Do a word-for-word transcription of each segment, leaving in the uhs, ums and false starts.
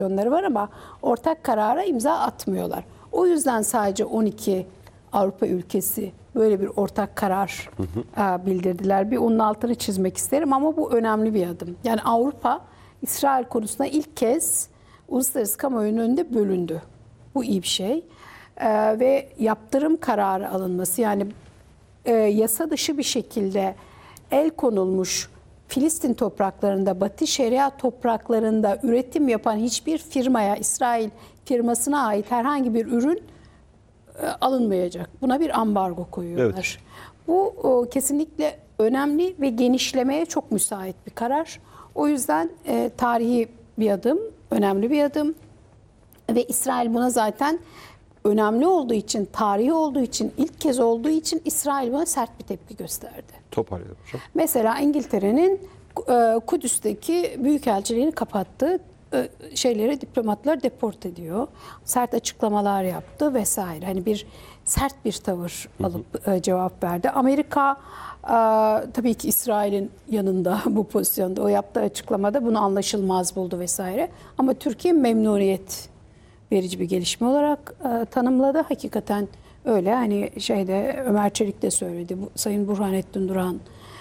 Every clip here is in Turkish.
pozisyonları var ama ortak karara imza atmıyorlar. O yüzden sadece on iki Avrupa ülkesi böyle bir ortak karar hı hı. bildirdiler. Bir onun altını çizmek isterim ama bu önemli bir adım. Yani Avrupa İsrail konusunda ilk kez uluslararası kamuoyunun önünde bölündü. Bu iyi bir şey. Ee, ve yaptırım kararı alınması, yani e, yasa dışı bir şekilde el konulmuş Filistin topraklarında, Batı Şeria topraklarında üretim yapan hiçbir firmaya, İsrail firmasına ait herhangi bir ürün e, alınmayacak. Buna bir ambargo koyuyorlar. Evet. Bu o, kesinlikle önemli ve genişlemeye çok müsait bir karar. O yüzden e, tarihi bir adım, önemli bir adım ve İsrail buna zaten önemli olduğu için, tarihi olduğu için, ilk kez olduğu için İsrail buna sert bir tepki gösterdi. Toparlayalım hocam. Mesela İngiltere'nin e, Kudüs'teki büyükelçiliğini kapattı. E, şeyleri, diplomatları deport ediyor. Sert açıklamalar yaptı vesaire. Hani bir sert bir tavır alıp e, cevap verdi. Amerika e, tabii ki İsrail'in yanında bu pozisyonda. O yaptığı açıklamada bunu anlaşılmaz buldu vesaire. Ama Türkiye memnuniyet verici bir gelişme olarak e, tanımladı. Hakikaten öyle. Hani şeyde Ömer Çelik de söyledi. Bu, Sayın Burhanettin Duran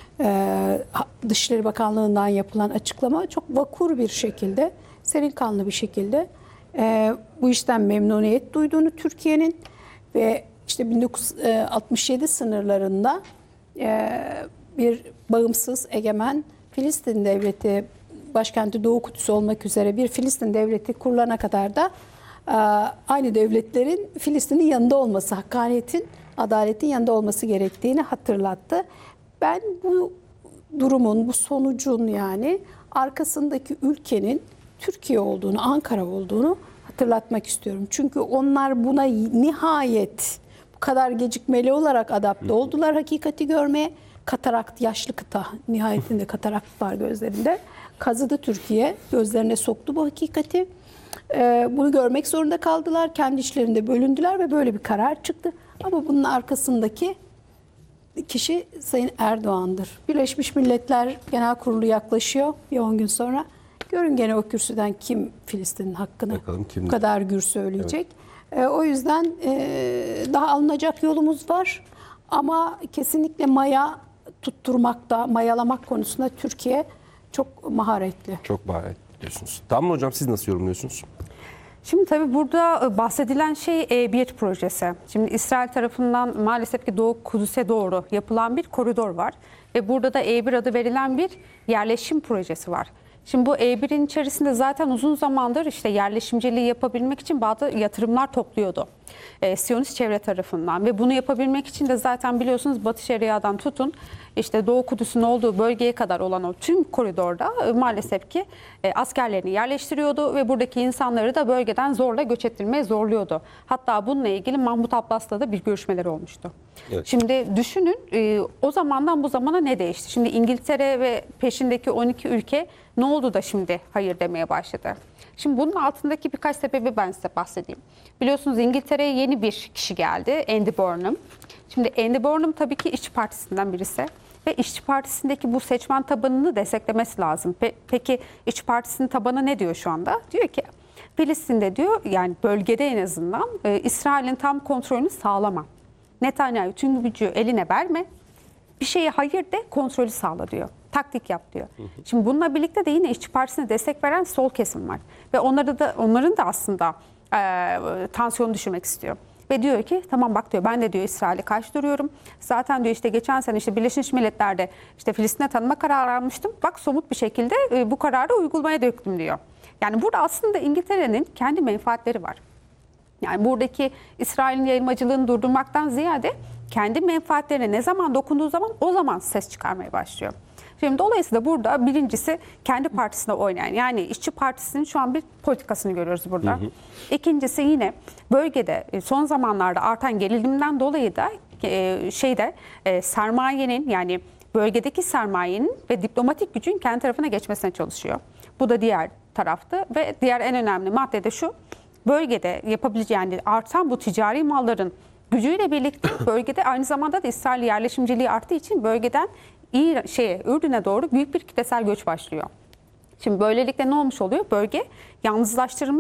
e, Dışişleri Bakanlığı'ndan yapılan açıklama çok vakur bir şekilde, serin kanlı bir şekilde e, bu işten memnuniyet duyduğunu Türkiye'nin ve işte bin dokuz yüz altmış yedi sınırlarında e, bir bağımsız, egemen Filistin devleti, başkenti Doğu Kudüs olmak üzere bir Filistin devleti kurulana kadar da aynı devletlerin Filistin'in yanında olması, hakkaniyetin, adaletin yanında olması gerektiğini hatırlattı. Ben bu durumun, bu sonucun yani arkasındaki ülkenin Türkiye olduğunu, Ankara olduğunu hatırlatmak istiyorum. Çünkü onlar buna nihayet bu kadar gecikmeli olarak adapte oldular hakikati görmeye. Katarakt, yaşlı kıta, nihayetinde katarakt var gözlerinde. Kazıdı Türkiye, gözlerine soktu bu hakikati. Bunu görmek zorunda kaldılar. Kendi içlerinde bölündüler ve böyle bir karar çıktı. Ama bunun arkasındaki kişi Sayın Erdoğan'dır. Birleşmiş Milletler Genel Kurulu yaklaşıyor bir on gün sonra. Görün gene o kürsüden kim Filistin'in hakkını Bakalım, bu kadar gür söyleyecek. Evet. O yüzden daha alınacak yolumuz var. Ama kesinlikle maya tutturmakta, mayalamak konusunda Türkiye çok maharetli. Çok maharetli diyorsunuz. Damla Hocam, siz nasıl yorumluyorsunuz? Şimdi tabii burada bahsedilen şey E bir projesi. Şimdi İsrail tarafından maalesef ki Doğu Kudüs'e doğru yapılan bir koridor var. Ve burada da E bir adı verilen bir yerleşim projesi var. Şimdi bu E birin içerisinde zaten uzun zamandır işte yerleşimciliği yapabilmek için bazı yatırımlar topluyordu. E, Siyonist çevre tarafından ve bunu yapabilmek için de zaten biliyorsunuz Batı Şeria'dan tutun işte Doğu Kudüs'ün olduğu bölgeye kadar olan o tüm koridorda e, maalesef ki e, askerlerini yerleştiriyordu ve buradaki insanları da bölgeden zorla göç ettirmeye zorluyordu. Hatta bununla ilgili Mahmut Abbas'la da bir görüşmeleri olmuştu. Evet. Şimdi düşünün e, o zamandan bu zamana ne değişti? Şimdi İngiltere ve peşindeki on iki ülke ne oldu da şimdi hayır demeye başladı? Şimdi bunun altındaki birkaç sebebi ben size bahsedeyim. Biliyorsunuz İngiltere'ye yeni bir kişi geldi, Andy Burnham. Şimdi Andy Burnham tabii ki İşçi Partisi'nden birisi ve İşçi Partisi'ndeki bu seçmen tabanını desteklemesi lazım. Pe Peki İşçi Partisi'nin tabanı ne diyor şu anda? Diyor ki Filistin'de diyor, yani bölgede en azından e, İsrail'in tam kontrolünü sağlama. Netanyahu tüm gücü eline verme, bir şeye hayır de, kontrolü sağla diyor. Taktik yap diyor. Hı hı. Şimdi bununla birlikte de yine İşçi Partisi'ne destek veren sol kesim var. Ve onları da onların da aslında e, tansiyonu düşürmek istiyor. Ve diyor ki tamam bak diyor, ben de diyor İsrail'e karşı duruyorum. Zaten diyor işte geçen sene işte Birleşmiş Milletler'de işte Filistin'e tanıma kararı almıştım. Bak somut bir şekilde e, bu kararı uygulamaya döktüm diyor. Yani burada aslında İngiltere'nin kendi menfaatleri var. Yani buradaki İsrail'in yayılmacılığını durdurmaktan ziyade kendi menfaatlerine ne zaman dokunduğu zaman o zaman ses çıkarmaya başlıyor. Şimdi dolayısıyla burada birincisi kendi partisine oynayan, yani İşçi Partisi'nin şu an bir politikasını görüyoruz burada. Hı hı. İkincisi yine bölgede son zamanlarda artan gerilimden dolayı da e, şeyde e, sermayenin, yani bölgedeki sermayenin ve diplomatik gücün kendi tarafına geçmesine çalışıyor. Bu da diğer taraftı ve diğer en önemli madde de şu: bölgede yapabileceği, yani artan bu ticari malların gücüyle birlikte bölgede aynı zamanda da İsrail yerleşimciliği arttığı için bölgeden İyi şeye, Ürdün'e doğru büyük bir kitlesel göç başlıyor. Şimdi böylelikle ne olmuş oluyor? Bölge yalnızlaştırılmış